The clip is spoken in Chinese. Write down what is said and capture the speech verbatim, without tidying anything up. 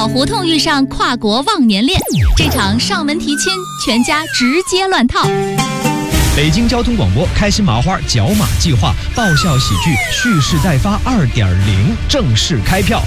小胡同遇上跨国忘年恋，这场上门提亲，全家直接乱套。 北京交通广播开心麻花角马计划爆笑喜剧蓄势待发二点零正式开票。